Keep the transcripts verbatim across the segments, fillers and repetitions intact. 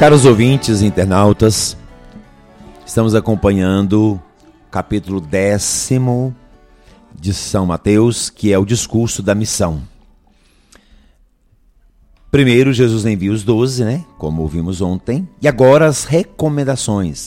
Caros ouvintes e internautas, estamos acompanhando o capítulo décimo de São Mateus, que é o discurso da missão. Primeiro, Jesus envia os doze, né? Como ouvimos ontem. E agora as recomendações.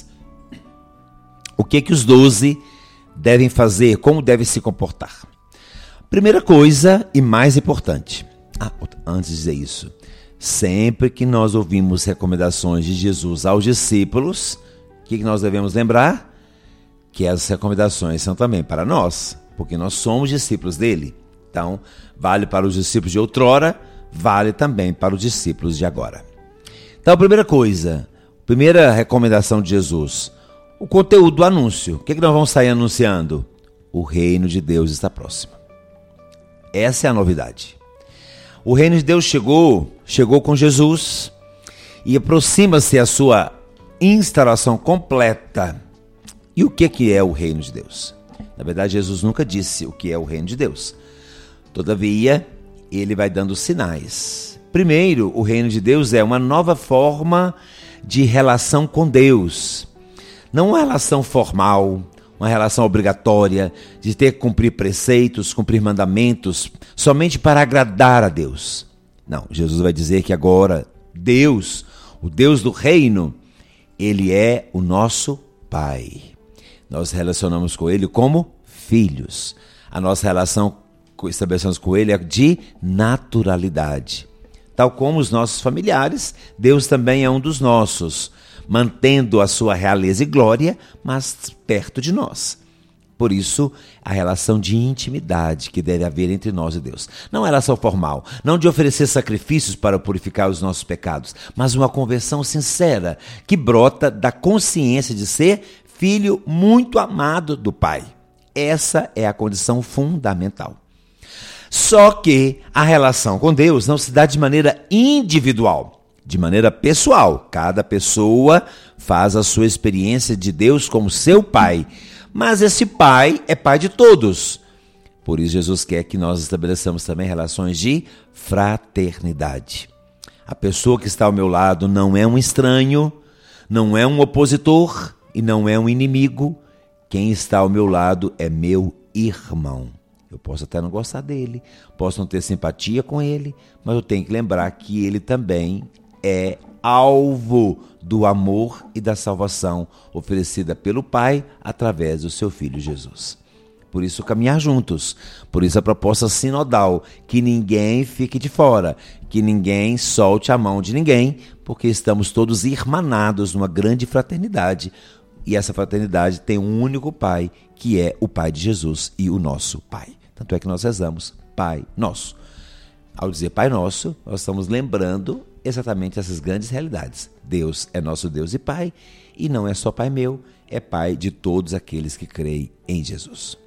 O que que os doze devem fazer? Como devem se comportar? Primeira coisa e mais importante. Ah, antes de dizer isso. Sempre que nós ouvimos recomendações de Jesus aos discípulos, o que que nós devemos lembrar? Que as recomendações são também para nós, porque nós somos discípulos dele. Então, vale para os discípulos de outrora, vale também para os discípulos de agora. Então, a primeira coisa, primeira recomendação de Jesus, o conteúdo do anúncio. O que que nós vamos sair anunciando? O reino de Deus está próximo. Essa é a novidade. O reino de Deus chegou, chegou com Jesus e aproxima-se a sua instalação completa. E o que que é o reino de Deus? Na verdade, Jesus nunca disse o que é o reino de Deus. Todavia, ele vai dando sinais. Primeiro, o reino de Deus é uma nova forma de relação com Deus. Não uma relação formal, uma relação obrigatória de ter que cumprir preceitos, cumprir mandamentos, somente para agradar a Deus. Não, Jesus vai dizer que agora Deus, o Deus do reino, ele é o nosso Pai. Nós relacionamos com ele como filhos. A nossa relação que estabelecemos com ele é de naturalidade. Tal como os nossos familiares, Deus também é um dos nossos, mantendo a sua realeza e glória, mas perto de nós. Por isso, a relação de intimidade que deve haver entre nós e Deus. Não uma relação formal, não de oferecer sacrifícios para purificar os nossos pecados, mas uma conversão sincera que brota da consciência de ser filho muito amado do Pai. Essa é a condição fundamental. Só que a relação com Deus não se dá de maneira individual, de maneira pessoal. Cada pessoa faz a sua experiência de Deus como seu Pai. Mas esse Pai é Pai de todos. Por isso Jesus quer que nós estabeleçamos também relações de fraternidade. A pessoa que está ao meu lado não é um estranho, não é um opositor e não é um inimigo. Quem está ao meu lado é meu irmão. Eu posso até não gostar dele, posso não ter simpatia com ele, mas eu tenho que lembrar que ele também é alvo do amor e da salvação oferecida pelo Pai através do seu Filho Jesus. Por isso caminhar juntos, por isso a proposta sinodal, que ninguém fique de fora, que ninguém solte a mão de ninguém, porque estamos todos irmanados numa grande fraternidade, e essa fraternidade tem um único Pai, que é o Pai de Jesus e o nosso Pai. Tanto é que nós rezamos Pai Nosso. Ao dizer Pai Nosso, nós estamos lembrando exatamente essas grandes realidades. Deus é nosso Deus e Pai, e não é só Pai meu, é Pai de todos aqueles que creem em Jesus.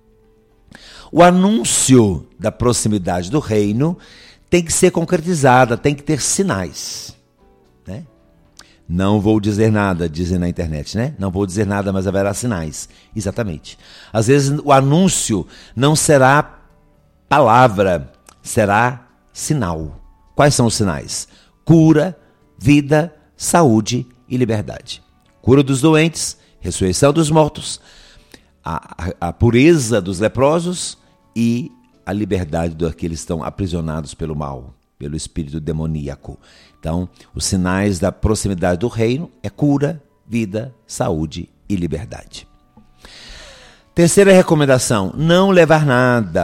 O anúncio da proximidade do reino tem que ser concretizada, tem que ter sinais, né? Não vou dizer nada, dizem na internet, né? Não vou dizer nada, mas haverá sinais. Exatamente. Às vezes o anúncio não será palavra, será sinal. Quais são os sinais? Cura, vida, saúde e liberdade. Cura dos doentes, ressurreição dos mortos, a, a, a pureza dos leprosos e a liberdade daqueles que estão aprisionados pelo mal, pelo espírito demoníaco. Então, os sinais da proximidade do reino é cura, vida, saúde e liberdade. Terceira recomendação, não levar nada.